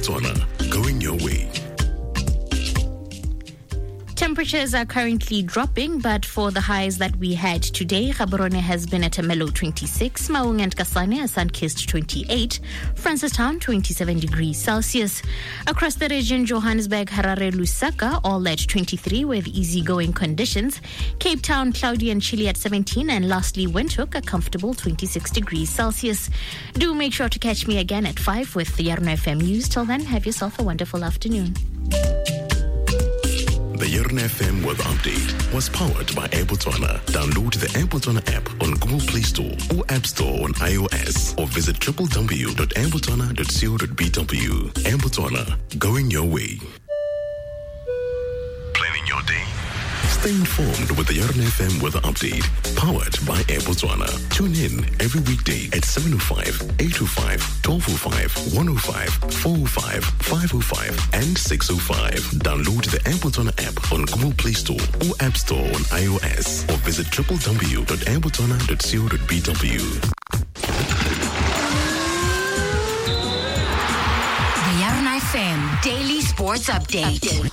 Botswana, going your way. Temperatures are currently dropping, but for the highs that we had today, Gaborone has been at a mellow 26, Maung and Kasane a sun-kissed 28, Francistown 27 degrees Celsius. Across the region, Johannesburg, Harare, Lusaka all at 23 with easygoing conditions. Cape Town, cloudy and chilly at 17, and lastly, Windhoek, a comfortable 26 degrees Celsius. Do make sure to catch me again at 5 with the Yarno FM News. Till then, have yourself a wonderful afternoon. The Yarno FM Weather Update was powered by Air Botswana. Download the Air Botswana app on Google Play Store or App Store on iOS, or visit www.airbotswana.co.bw. Air Botswana, going your way. Planning your day? Stay informed with the Yarno FM Weather Update, powered by Air Botswana. Tune in every weekday at 7:05, 8:05, 12:05, 1:05, 4:05, 5:05, and 6:05. Download the Air Botswana app on Google Play Store or App Store on iOS, or visit www.airbotswana.co.bw. The Yarno FM Daily Sports Update.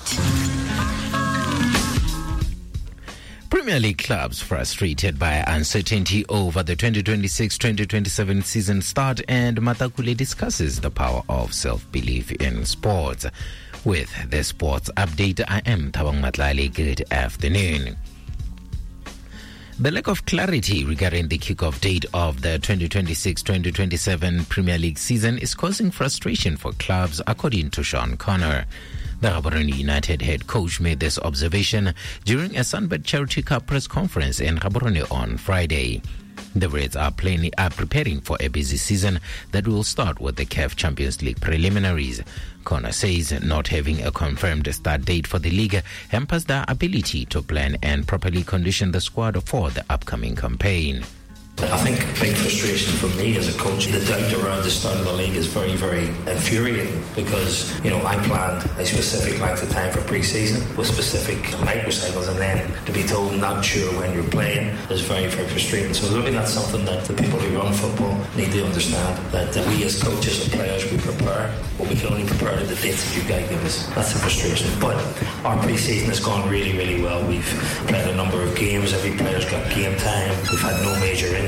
Premier League clubs frustrated by uncertainty over the 2026-2027 season start, and Matakule discusses the power of self-belief in sports. With the sports update, I am Thabang Matlali. Good afternoon. The lack of clarity regarding the kickoff date of the 2026-2027 Premier League season is causing frustration for clubs, according to Sean Connor. The Gaborone United head coach made this observation during a Sunbet Charity Cup press conference in Gaborone on Friday. The Reds are preparing for a busy season that will start with the CAF Champions League preliminaries. Connor says not having a confirmed start date for the league hampers their ability to plan and properly condition the squad for the upcoming campaign. I think a big frustration for me as a coach, the doubt around the start of the league is very, very infuriating, because, I planned a specific length of time for pre-season with specific microcycles, and then to be told not sure when you're playing is very, very frustrating. So really that's something that the people who run football need to understand, that we as coaches and players, we prepare, but we can only prepare to the dates that you guys give us. That's the frustration. But our pre-season has gone really, really well. We've played a number of games. Every player's got game time. We've had no major injuries.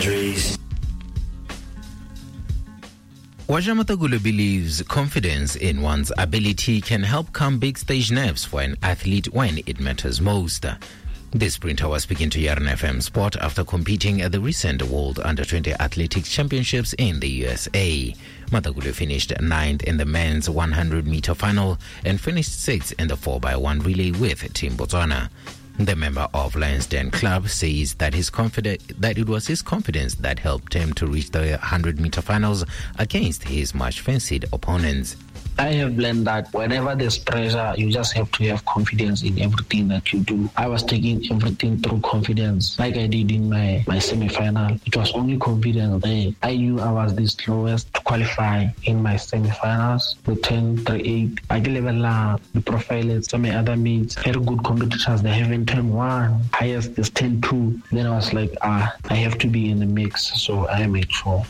Waja Matagulu believes confidence in one's ability can help calm big stage nerves for an athlete when it matters most. This sprinter was speaking to Yarno FM Sport after competing at the recent World Under-20 Athletics Championships in the USA. Matagulu finished 9th in the men's 100-meter final and finished 6th in the 4x1 relay with Team Botswana. The member of Lions Den Club says that it was his confidence that helped him to reach the 100-meter finals against his much-fancied opponents. I have learned that whenever there's pressure, you just have to have confidence in everything that you do. I was taking everything through confidence, like I did in my semi-final. It was only confidence there. I knew I was the slowest to qualify in my semi-finals. The 10:38, I level the profile of some other mates, very good competitors. They haven't 10:1, highest is 10:2. Then I was like, I have to be in the mix, so I made sure.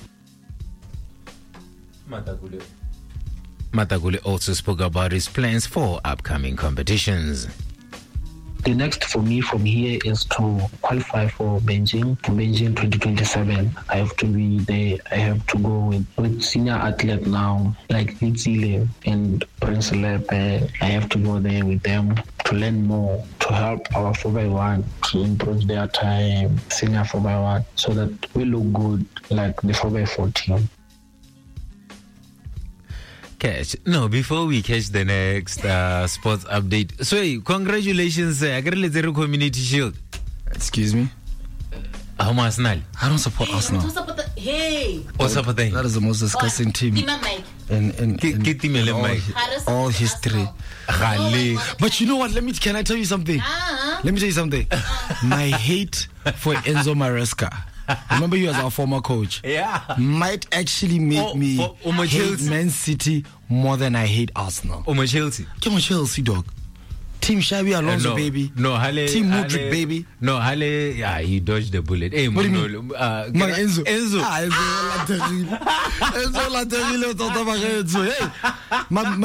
Matagule also spoke about his plans for upcoming competitions. The next for me from here is to qualify for Beijing 2027. I have to be there. I have to go with senior athlete now, like Nitsile and Prince Lepe. I have to go there with them to learn more, to help our 4x1 to improve their time, senior 4x1, so that we look good like the 4x4 team. Before we catch the next sports update. So, congratulations, Agarele Community Shield. Excuse me? Arsenal. I don't support Arsenal. That is the most disgusting team in all history. But you know what? Can I tell you something? Let me tell you something. My hate for Enzo Maresca, remember you as our former coach, might actually make me hate Man City more than I hate Arsenal. Chelsea. Come on, Chelsea, dog. Team Xabi Alonso, baby. Team Modric, baby. He dodged the bullet. Hey, what do you mean? Enzo. Enzo La terrible. Enzo, la terrible. Hey,